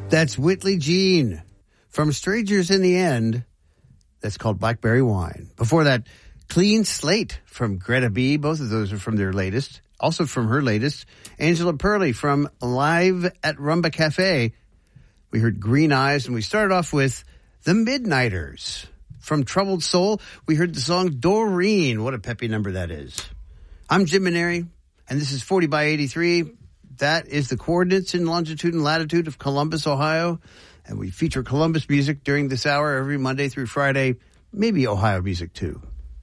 That's Whitley Jean from Strangers in the End. That's called Blackberry Wine. Before that, Clean Slate from Greta B. Both of those are from their latest. Also from her latest, Angela Perley from Live at Rumba Cafe. We heard Green Eyes, and we started off with The Midnighters. From Troubled Soul, we heard the song Doreen. What a peppy number that is. I'm Jim Maneri, and this is 40 by 83. That is the coordinates in longitude and latitude of Columbus, Ohio. And we feature Columbus music during this hour every Monday through Friday, maybe Ohio music too.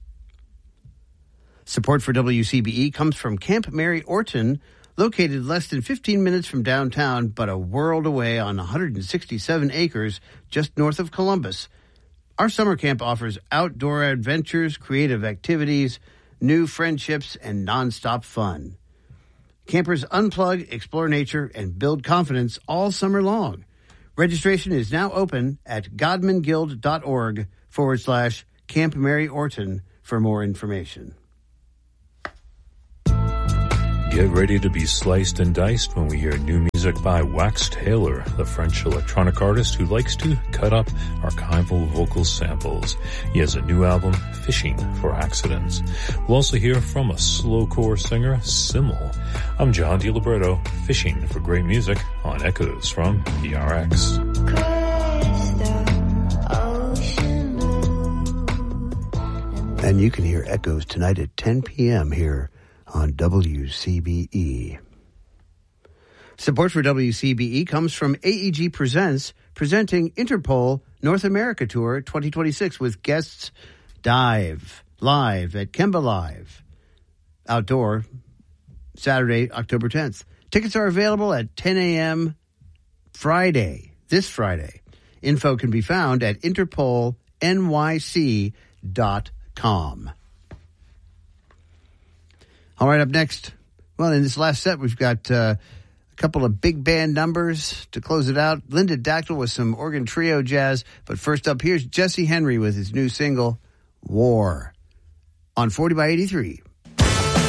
Support for WCBE comes from Camp Mary Orton, located less than 15 minutes from downtown, but a world away on 167 acres just north of Columbus. Our summer camp offers outdoor adventures, creative activities, new friendships, and nonstop fun. Campers unplug, explore nature, and build confidence all summer long. Registration is now open at godmanguild.org/Camp Mary Orton for more information. Get ready to be sliced and diced when we hear new music by Wax Taylor, the French electronic artist who likes to cut up archival vocal samples. He has a new album, Fishing for Accidents. We'll also hear from a slowcore singer, Simmel. I'm John DiLibretto, fishing for great music on Echoes from PRX. And you can hear Echoes tonight at 10 p.m. here on WCBE. Support for WCBE comes from AEG Presents, presenting Interpol North America Tour 2026 with guests Dive live at Kemba Live outdoor Saturday, October 10th. Tickets are available at 10 a.m. this Friday. Info can be found at interpolnyc.com. All right, up next, well, in this last set, we've got a couple of big band numbers to close it out. Linda Dactyl with some organ trio jazz. But first up, here's Jesse Henry with his new single, War, on 40 by 83.